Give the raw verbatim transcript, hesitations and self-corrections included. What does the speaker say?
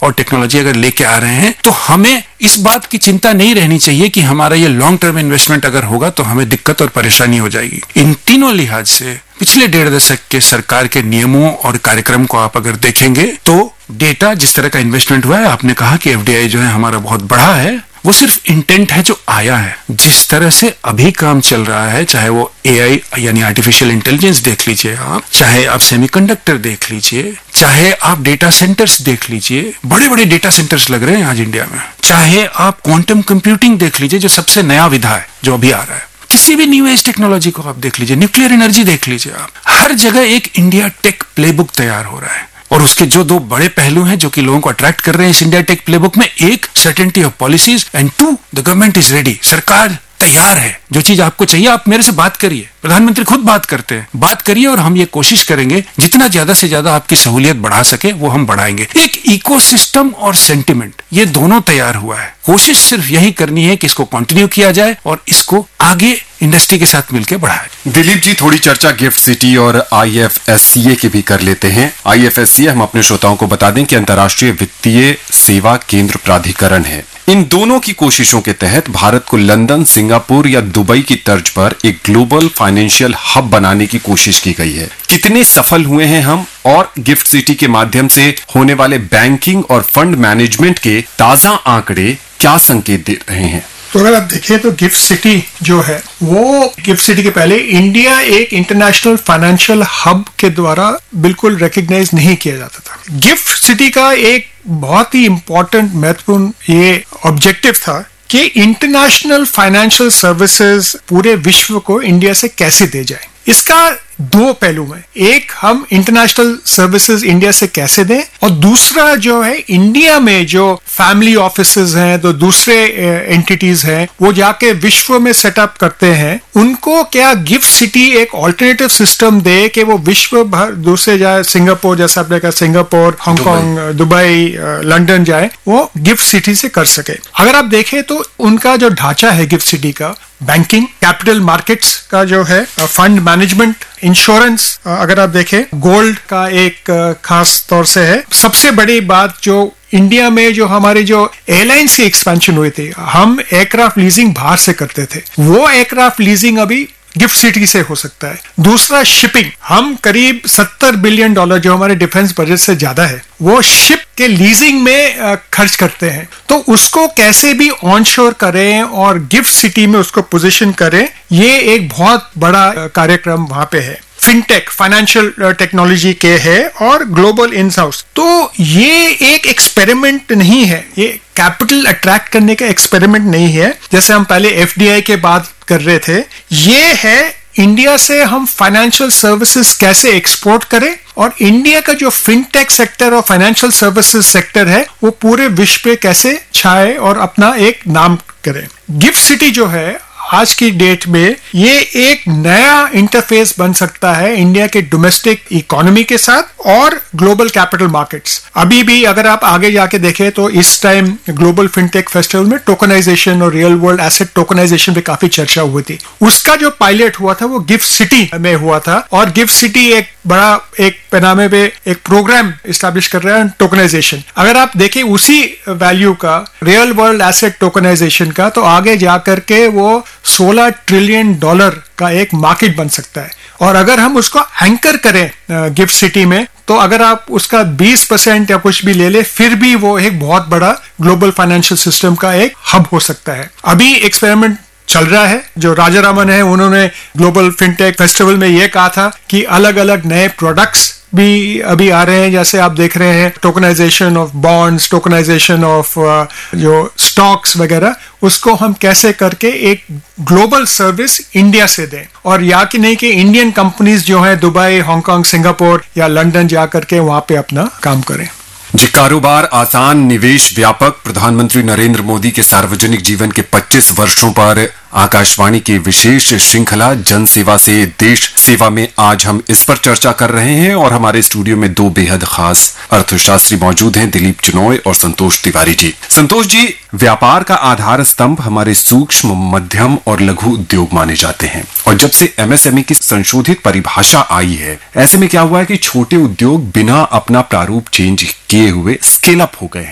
और टेक्नोलॉजी अगर लेके आ रहे हैं तो हमें इस बात की चिंता नहीं रहनी चाहिए कि हमारा ये लॉन्ग टर्म इन्वेस्टमेंट अगर होगा तो हमें दिक्कत और परेशानी हो जाएगी। इन तीनों लिहाज से पिछले डेढ़ दशक के सरकार के नियमों और कार्यक्रम को आप अगर देखेंगे तो डेटा जिस तरह का इन्वेस्टमेंट हुआ है, आपने कहा कि एफडीआई जो है हमारा बहुत बड़ा है, वो सिर्फ इंटेंट है जो आया है। जिस तरह से अभी काम चल रहा है, चाहे वो एआई यानी आर्टिफिशियल इंटेलिजेंस देख लीजिए आप, चाहे आप सेमीकंडक्टर देख लीजिए, चाहे आप डेटा सेंटर्स देख लीजिए, बड़े बड़े डेटा सेंटर्स लग रहे हैं आज इंडिया में, चाहे आप क्वांटम कंप्यूटिंग देख लीजिए जो सबसे नया विधा है जो अभी आ रहा है, किसी भी न्यू एज टेक्नोलॉजी को आप देख लीजिए, न्यूक्लियर एनर्जी देख लीजिए आप, हर जगह एक इंडिया टेक प्लेबुक तैयार हो रहा है। और उसके जो दो बड़े पहलू हैं जो कि लोगों को अट्रैक्ट कर रहे हैं इस इंडिया टेक प्लेबुक में, एक certainty of policies and to the government is ready. सरकार तैयार है, जो चीज आपको चाहिए आप मेरे से बात करिए, प्रधानमंत्री खुद बात करते हैं, बात करिए और हम ये कोशिश करेंगे जितना ज्यादा से ज्यादा आपकी सहूलियत बढ़ा सके वो हम बढ़ाएंगे। एक इकोसिस्टम और सेंटिमेंट ये दोनों तैयार हुआ है। कोशिश सिर्फ यही करनी है कि इसको कंटिन्यू किया जाए और इसको आगे इंडस्ट्री के साथ मिलकर बढ़ाए। दिलीप जी, थोड़ी चर्चा गिफ्ट सिटी और आईएफएससीए की भी कर लेते हैं। आईएफएससीए हम अपने श्रोताओं को बता दें कि अंतर्राष्ट्रीय वित्तीय सेवा केंद्र प्राधिकरण है। इन दोनों की कोशिशों के तहत भारत को लंदन, सिंगापुर या दुबई की तर्ज पर एक ग्लोबल फाइनेंशियल हब बनाने की कोशिश की गई है। कितने सफल हुए हैं हम, और गिफ्ट सिटी के माध्यम से होने वाले बैंकिंग और फंड मैनेजमेंट के ताजा आंकड़े क्या संकेत दे रहे हैं? तो अगर आप देखें तो गिफ्ट सिटी जो है वो गिफ्ट सिटी के पहले इंडिया एक इंटरनेशनल फाइनेंशियल हब के द्वारा बिल्कुल रिकॉग्नाइज नहीं किया जाता था। गिफ्ट सिटी का एक बहुत ही इंपॉर्टेंट महत्वपूर्ण ये ऑब्जेक्टिव था कि इंटरनेशनल फाइनेंशियल सर्विसेज पूरे विश्व को इंडिया से कैसे दे जाए। इसका दो पहलू में, एक हम इंटरनेशनल सर्विसेज इंडिया से कैसे दें, और दूसरा जो है इंडिया में जो फैमिली ऑफिसेज हैं, तो दूसरे एंटिटीज हैं, वो जाके विश्व में सेटअप करते हैं, उनको क्या गिफ्ट सिटी एक ऑल्टरनेटिव सिस्टम दे कि वो विश्व भर दूसरे जाए, सिंगापुर जैसा आपने कहा, सिंगापुर, हांगकांग, दुबई, लंदन जाए, वो गिफ्ट सिटी से कर सके। अगर आप देखें तो उनका जो ढांचा है गिफ्ट सिटी का, बैंकिंग, कैपिटल मार्केट्स का जो है, फंड मैनेजमेंट, इंश्योरेंस, अगर आप देखें गोल्ड का एक खास तौर से है। सबसे बड़ी बात जो इंडिया में जो हमारी जो एयरलाइंस की एक्सपेंशन हुई थी, हम एयरक्राफ्ट लीजिंग बाहर से करते थे, वो एयरक्राफ्ट लीजिंग अभी गिफ्ट सिटी से हो सकता है। दूसरा शिपिंग, हम करीब सत्तर बिलियन डॉलर जो हमारे डिफेंस बजट से ज्यादा है वो शिप के लीजिंग में खर्च करते हैं, तो उसको कैसे भी ऑनशोर करें और गिफ्ट सिटी में उसको पोजीशन करें, ये एक बहुत बड़ा कार्यक्रम वहां पे है। फिनटेक, फाइनेंशियल टेक्नोलॉजी के है, और ग्लोबल इन हाउस। तो ये एक एक्सपेरिमेंट नहीं है, ये कैपिटल अट्रैक्ट करने का एक्सपेरिमेंट नहीं है जैसे हम पहले एफडीआई के बात कर रहे थे। ये है इंडिया से हम फाइनेंशियल सर्विसेज कैसे एक्सपोर्ट करें, और इंडिया का जो फिनटेक सेक्टर और फाइनेंशियल सर्विसेज सेक्टर है वो पूरे विश्व पे कैसे छाए और अपना एक नाम करें। गिफ्ट सिटी जो है आज की डेट में ये एक नया इंटरफेस बन सकता है इंडिया के डोमेस्टिक इकोनॉमी के साथ और ग्लोबल कैपिटल मार्केट्स। अभी भी अगर आप आगे जाके देखें तो इस टाइम ग्लोबल फिनटेक फेस्टिवल में टोकनाइजेशन और रियल वर्ल्ड एसेट टोकनाइजेशन पे काफी चर्चा हुई थी। उसका जो पायलट हुआ था वो गिफ्ट सिटी में हुआ था, और गिफ्ट सिटी एक बड़ा एक पैनामे पे एक प्रोग्राम इस्टेब्लिश कर रहा है टोकनाइजेशन। अगर आप देखें उसी वैल्यू का, रियल वर्ल्ड एसेट टोकनाइजेशन का, तो आगे जाकर के वो सोलह ट्रिलियन डॉलर का एक मार्केट बन सकता है। और अगर हम उसको एंकर करें गिफ्ट सिटी में, तो अगर आप उसका बीस परसेंट या कुछ भी ले ले, फिर भी वो एक बहुत बड़ा ग्लोबल फाइनेंशियल सिस्टम का एक हब हो सकता है। अभी एक्सपेरिमेंट चल रहा है, जो राजा रामन है उन्होंने ग्लोबल फिनटेक फेस्टिवल में ये कहा था कि अलग अलग नए प्रोडक्ट्स भी अभी आ रहे हैं, जैसे आप देख रहे हैं tokenization of bonds, tokenization of जो स्टॉक्स वगैरह, उसको हम कैसे करके एक ग्लोबल सर्विस इंडिया से दें, और या कि नहीं कि इंडियन कंपनीज जो हैं दुबई, हांगकांग, सिंगापुर या लंदन जा करके वहां पे अपना काम करें। जी, कारोबार आसान, निवेश व्यापक। प्रधानमंत्री नरेंद्र मोदी के सार्वजनिक जीवन के पच्चीस वर्षों पर आकाशवाणी की विशेष श्रृंखला जन सेवा से देश सेवा में आज हम इस पर चर्चा कर रहे हैं, और हमारे स्टूडियो में दो बेहद खास अर्थशास्त्री मौजूद हैं, दिलीप चिनॉय और संतोष तिवारी जी। संतोष जी, व्यापार का आधार स्तंभ हमारे सूक्ष्म, मध्यम और लघु उद्योग माने जाते हैं, और जब से एमएसएमई की संशोधित परिभाषा आई है, ऐसे में क्या हुआ है कि छोटे उद्योग बिना अपना प्रारूप चेंज किए हुए स्केल अप हो गए हैं।